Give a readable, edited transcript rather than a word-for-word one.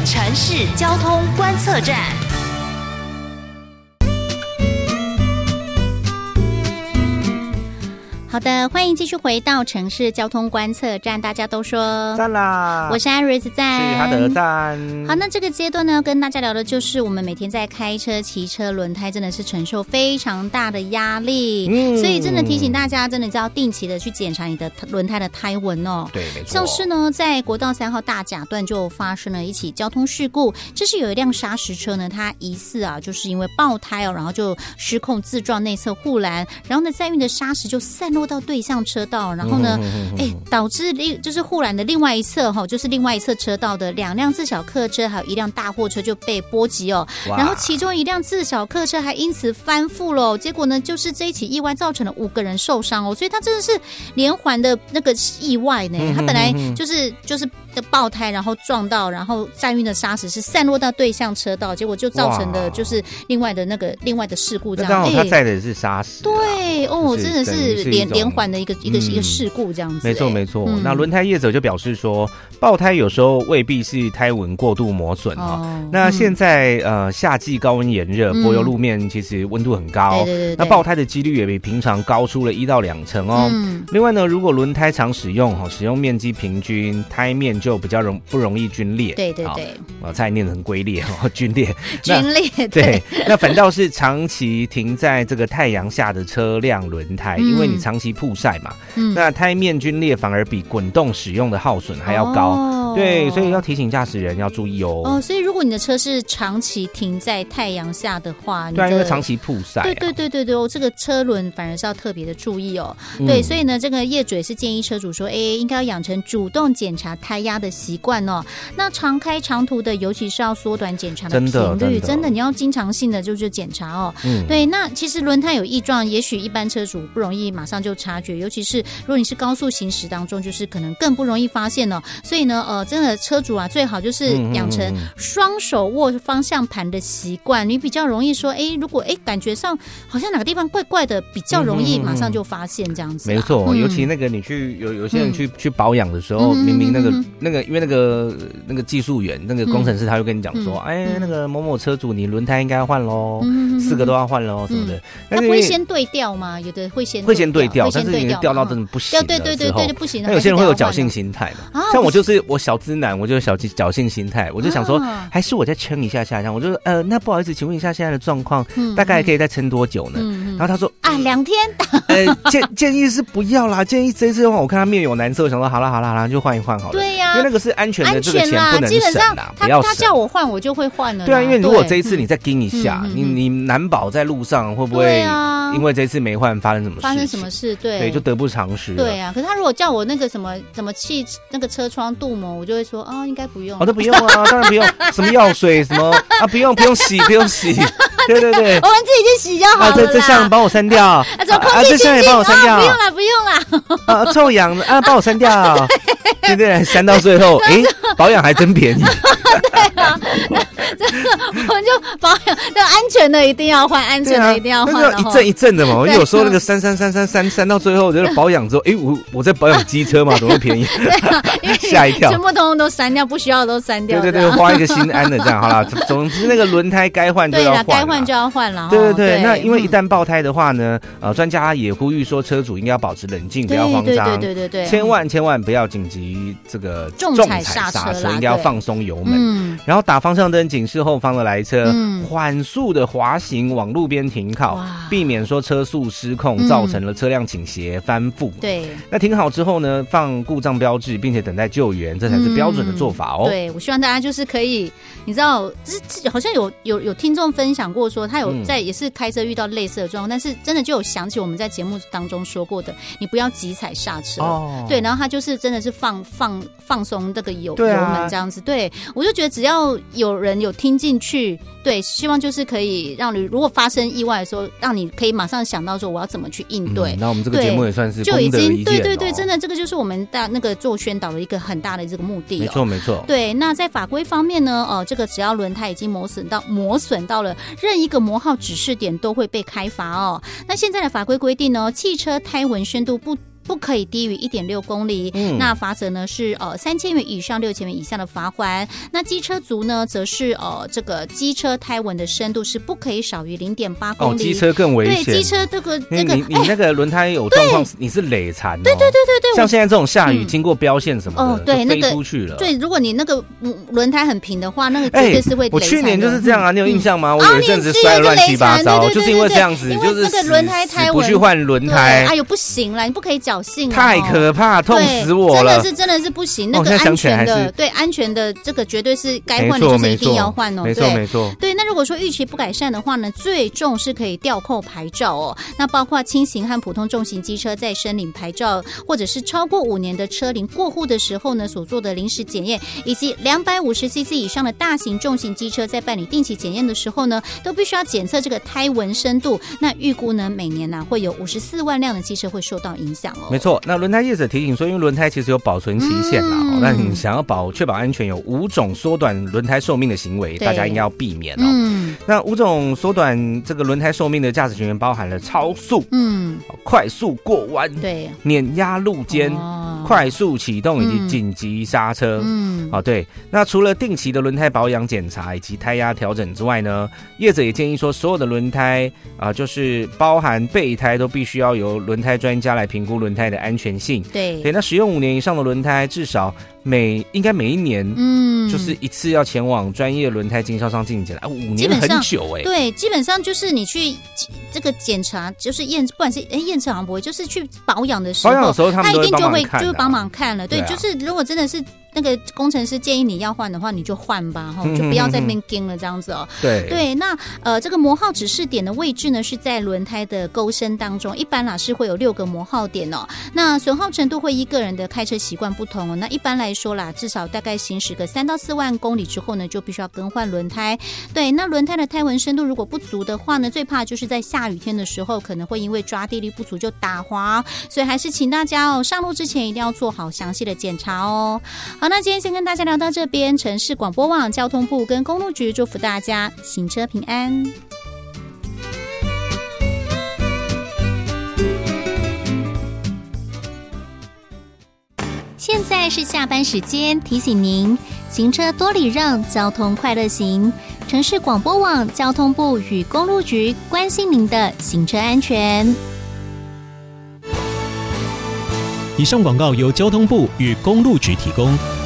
城市交通观测站。好的，欢迎继续回到城市交通观测站，大家都说赞啦！ 我是艾瑞斯赞， 是哈德赞。 好，那这个阶段呢，跟大家聊的就是我们每天在开车、骑车，轮胎真的是承受非常大的压力，所以真的提醒大家，真的要定期的去检查你的轮胎的胎纹哦。 对，没错。 像是呢，在国道3号大甲段就发生了一起交通事故，这是有一辆砂石车呢，它疑似就是因为爆胎然后就失控自撞内侧护栏，然后呢，载运的砂石就散落到对向车道，然后呢，导致就是护栏的另外一侧就是另外一侧车道的2辆自小客车还有1辆大货车就被波及哦，然后其中1辆自小客车还因此翻覆了，结果呢，就是这一起意外造成了5个人受伤哦，所以它真的是连环的那个意外呢，它本来就是的爆胎，然后撞到，然后载运的砂石是散落到对向车道，结果就造成的就是另外的事故这样。 刚好他载的是砂石， 对哦，真的是连环的一个事故这样子。 没错没错。那轮胎业者就表示说，爆胎有时候未必是胎纹过度磨损那现在夏季高温炎热，柏油路面其实温度很高，对，那爆胎的几率也比平常高出了1到2成哦。另外呢，如果轮胎常使用面积平均，胎面就比较不容易皲裂。对，我差点念成龟裂皲裂。对，那反倒是长期停在这个太阳下的车辆轮胎，因为你长期曝晒嘛，那胎面皲裂反而比滚动使用的耗损还要高。对，所以要提醒驾驶人要注意哦。所以如果你的车是长期停在太阳下的话，对，因为长期曝晒。对，这个车轮反而是要特别的注意哦。对，所以呢，这个业主也是建议车主说，应该要养成主动检查胎压的习惯哦。那长开长途的，尤其是要缩短检查的频率，真的你要经常性的就是检查哦。对，那其实轮胎有异状，也许一般车主不容易马上就察觉，尤其是如果你是高速行驶当中，就是可能更不容易发现哦。所以呢，真的车主最好就是养成双手握方向盘的习惯，你比较容易说，如果感觉上好像哪个地方怪怪的，比较容易马上就发现这样子。没错，尤其那个你去有些人去保养的时候，明明那个因为那个技术员那个工程师他就跟你讲说，那个某某车主你轮胎应该要换咯，4个都要换咯什么的。他不会先对调吗？有的会先对调，但是你掉到真的不行的时候，对，不行。那有些人会有侥幸心态嘛，像我就是我小资男，我就侥幸心态，我就想说还是我再撑一下下，我就那不好意思，请问一下现在的状况大概可以再撑多久呢？然后他说2天。建议是不要啦，建议这次的话，我看他面有难色，我想说好啦，就换一换好了。对呀，因为那个是安全的，这个钱不能省啦，不要省。他叫我换，我就会换了。对啊，因为如果这一次你再盯一下，你难保在路上会不会因为这次没换发生什么事？对，就得不偿失。对啊，可是他如果叫我那个什么气那个车窗镀膜，我就会说应该不用。这不用啊，当然不用。什么药水什么不用洗。对，我们自己去洗就好了啦。这项帮我删掉。这项也帮我删掉。不用啦。臭氧帮我删掉。对，删到最后，保养还真便宜。对啊，真的，我们就保养，就安全的一定要换，安全的一定要换。那一阵一阵的嘛，我有时候那个删到最后，我觉得保养之后，我在保养机车嘛，怎么会便宜？对啊，吓一跳，全部通通都删掉，不需要的都删掉。对，花一个心安的这样好啦。总之那个轮胎该换就要换，该换就要换了。对，那因为一旦爆胎的话呢，专家也呼吁说，车主应该要保持冷静，不要慌张，对，千万不要紧急这个重踩刹车，应该要放松油门，然后打方向灯警示后方的来车，缓速的滑行往路边停靠，避免说车速失控造成了车辆倾斜翻覆。对，那停好之后呢，放故障标志，并且等待救援，这才是标准的做法哦。对，我希望大家就是可以，你知道，好像有听众分享过说，他有在也是开车遇到类似的状况，但是真的就有想起我们在节目当中说过的，你不要急踩刹车。对，然后他就是真的是放松这个油门这样子。对，我就觉得只要有人有听进去，对，希望就是可以让你如果发生意外的时候，让你可以马上想到说我要怎么去应对。那我们这个节目也算是就已经对，真的这个就是我们的那个做宣导的一个很大的这个目的。没错。对，那在法规方面呢，这个只要轮胎已经磨损到了任一个磨耗指示点都会被开罚哦。那现在的法规规定呢，汽车胎纹深度不可以低于 1.6 公里。那罚则呢是3000元以上6000元以下的罚款。那机车族呢，则是这个机车胎纹的深度是不可以少于 0.8 公里。 机车更危险。 对，机车这个你那个轮胎有状况，你是累残。 对， 像现在这种下雨，经过标线什么的，对，飞出去了。 对，如果你那个轮胎很平的话，那个绝对是会累残的。 我去年就是这样啊，你有印象吗？我有一阵子摔乱七八糟，就是因为这样子，就是那个轮胎胎纹不去换轮胎。 哎呦，不行啦，你不可以侥幸， 太可怕，痛死我了！ 真的是不行。那个安全的，对安全的这个绝对是该换的就是一定要换哦。 没错。 对，那如果说逾期不改善的话呢，最重是可以吊扣牌照哦。那包括轻型和普通重型机车在申领牌照，或者是超过5年的车龄过户的时候呢，所做的临时检验，以及250cc 以上的大型重型机车在办理定期检验的时候呢，都必须要检测这个胎纹深度。那预估呢，每年会有54万辆的机车会受到影响哦。 没错，那轮胎业者提醒说，因为轮胎其实有保存期限啦，那你想要确保安全，有5种缩短轮胎寿命的行为，大家应该要避免哦。那5种缩短这个轮胎寿命的驾驶行为包含了超速、快速过弯、 对、 碾压路肩、快速启动以及紧急刹车。对。那除了定期的轮胎保养检查以及胎压调整之外呢，业者也建议说，所有的轮胎就是包含备胎都必须要由轮胎专家来评估轮胎的安全性。对，那使用5年以上的轮胎，至少应该每一年，就是一次要前往专业轮胎经销商进检5年很久对，基本上就是你去这个检查，就是不管是验车好像不会，就是去保养的时候，他一定就会帮忙看了。对，就是如果真的是那个工程师建议你要换的话，你就换吧，就不要在那边跟了这样子哦。对，那这个磨耗指示点的位置呢，是在轮胎的沟身当中，一般是会有6个磨耗点哦。那损耗程度会依个人的开车习惯不同哦。那一般来说啦，至少大概行驶个3到4万公里之后呢，就必须要更换轮胎。对，那轮胎的胎纹深度如果不足的话呢，最怕就是在下雨天的时候，可能会因为抓地力不足就打滑，所以还是请大家上路之前一定要做好详细的检查哦。好，那今天先跟大家聊到这边，城市广播网、交通部跟公路局祝福大家行车平安。现在是下班时间，提醒您行车多礼让，交通快乐行。城市广播网、交通部与公路局关心您的行车安全。 以上广告由交通部与公路局提供。